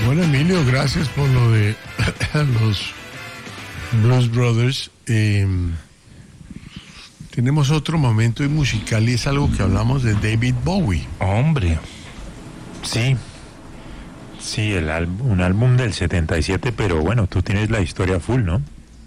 Bueno, Emilio, gracias por lo de los Blues Brothers. Tenemos otro momento musical y es algo que hablamos de David Bowie. Hombre, sí, un álbum del 77, pero bueno, tú tienes la historia full, ¿no?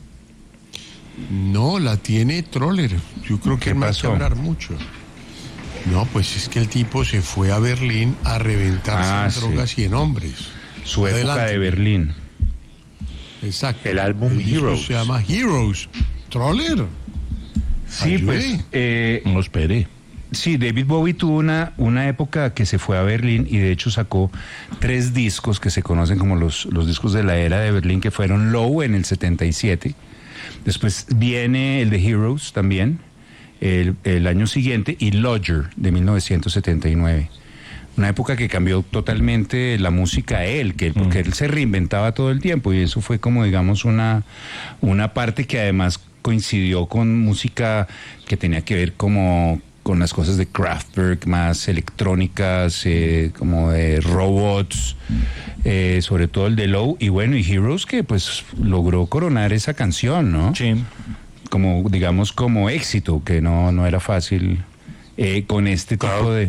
No, la tiene Troller. Yo creo que más que hablar mucho. No, pues es que el tipo se fue a Berlín a reventarse en drogas y en hombres. Su época de Berlín. Exacto. El álbum Heroes. Se llama Heroes. Troller. Sí, Ayude. pues. No espere. Sí, David Bowie tuvo una época que se fue a Berlín y de hecho sacó 3 discos que se conocen como los discos de la era de Berlín, que fueron Low en el 77. Después viene el de Heroes también, el año siguiente, y Lodger de 1979. Una época que cambió totalmente la música a él, porque él se reinventaba todo el tiempo y eso fue como, digamos, una parte que además coincidió con música que tenía que ver como con las cosas de Kraftwerk, más electrónicas, como de robots, sobre todo el de Low, y bueno, y Heroes, que pues logró coronar esa canción, ¿no? Sí. Como, digamos, como éxito, que no era fácil con este tipo de...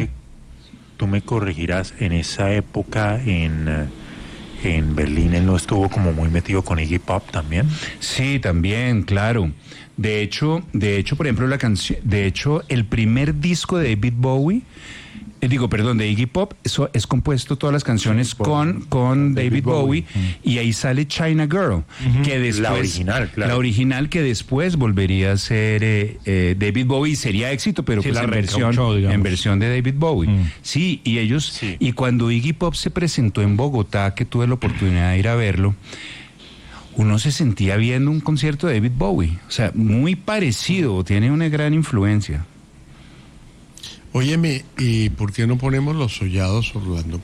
Tú me corregirás, en esa época en Berlín él no estuvo como muy metido con Iggy Pop también. Sí, también, claro. De hecho, por ejemplo, el primer disco de David Bowie, de Iggy Pop, eso es compuesto todas las canciones con David Bowie, y ahí sale China Girl, que después la original, claro. La original que después volvería a ser David Bowie, sería éxito, pero sí, pues en versión de David Bowie. Sí, y ellos, y cuando Iggy Pop se presentó en Bogotá, que tuve la oportunidad de ir a verlo, uno se sentía viendo un concierto de David Bowie, o sea, muy parecido, tiene una gran influencia. Óyeme, ¿y por qué no ponemos los sollados, Orlando?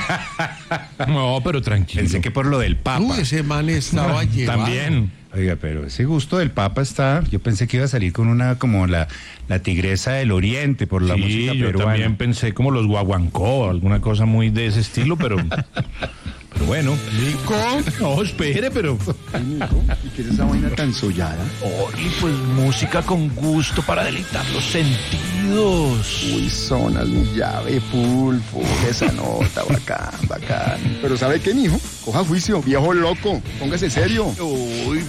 No, pero tranquilo. Pensé que por lo del Papa. Ese man estaba llevado. También. Oiga, pero ese gusto del Papa está... Yo pensé que iba a salir con una como la tigresa del Oriente por la música peruana. Yo también pensé como los guaguancó, alguna cosa muy de ese estilo, pero... Pero bueno. Nico. No, espere, pero... Nico, ¿y qué es esa vaina tan sollada? Y pues música con gusto para deleitar los sentidos. Uy, sonas mi llave, pulpo. Esa nota, bacán. Pero ¿sabe qué, mijo? Coja juicio, viejo loco. Póngase serio. Uy.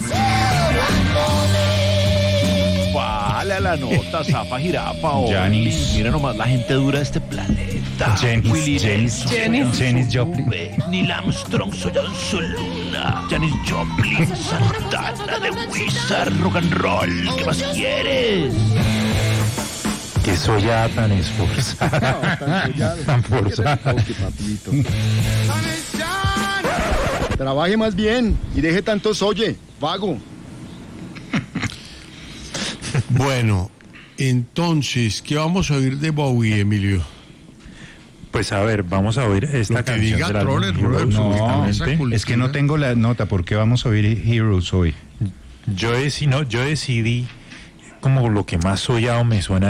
Vale a la nota, zapa, jirafa. Janis. Mira nomás la gente dura de este planeta. Janis Joplin. Neil Armstrong soñado en su luna. Janis Joplin, Santana de Wizard, rock and roll. ¿Qué más quieres? Que soy ya tan esforzado. Tan forzado. Trabaje más bien y deje tantos oye, vago. Bueno, entonces, ¿qué vamos a oír de Bowie, Emilio? Pues a ver, vamos a oír esta Lo que canción diga del álbum Troller, Heroes, Robert, únicamente. Es que no tengo la nota, ¿por qué vamos a oír Heroes hoy? Yo decidí como lo que más soñado me suena